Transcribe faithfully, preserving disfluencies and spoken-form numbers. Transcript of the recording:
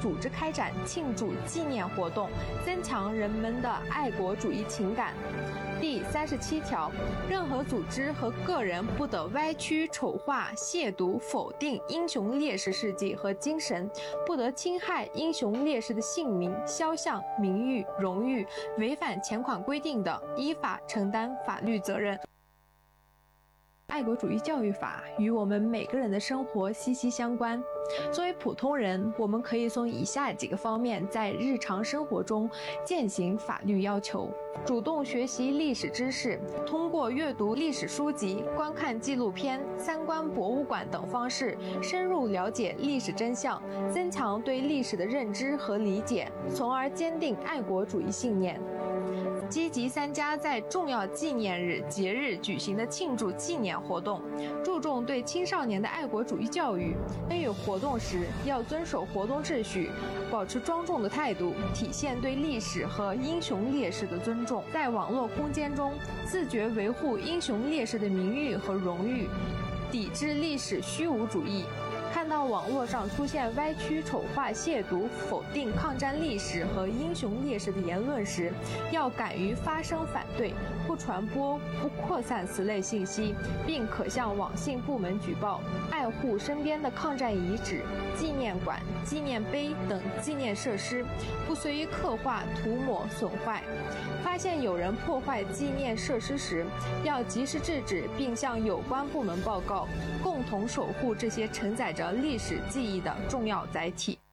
组织开展庆祝纪念活动，增强人们的爱国主义情感。第三十七条，任何组织和个人不得歪曲、丑化、亵渎、否定英雄烈士事迹和精神，不得侵害英雄烈士的姓名、肖像、名誉、荣誉，违反前款规定的，依法承担法律责任。爱国主义教育法与我们每个人的生活息息相关。作为普通人，我们可以从以下几个方面在日常生活中践行法律要求：主动学习历史知识，通过阅读历史书籍、观看纪录片、参观博物馆等方式，深入了解历史真相，增强对历史的认知和理解，从而坚定爱国主义信念。积极参加在重要纪念日、节日举行的庆祝纪念活动，注重对青少年的爱国主义教育。参与活动时要遵守活动秩序，保持庄重的态度，体现对历史和英雄烈士的尊重。在网络空间中，自觉维护英雄烈士的名誉和荣誉，抵制历史虚无主义。看到网络上出现歪曲、丑化、亵渎、否定抗战历史和英雄烈士的言论时，要敢于发声反对，不传播、不扩散此类信息，并可向网信部门举报。爱护身边的抗战遗址、纪念馆、纪念碑等纪念设施，不随意刻画、涂抹、损坏。发现有人破坏纪念设施时，要及时制止，并向有关部门报告，共同守护这些承载着历史记忆的重要载体。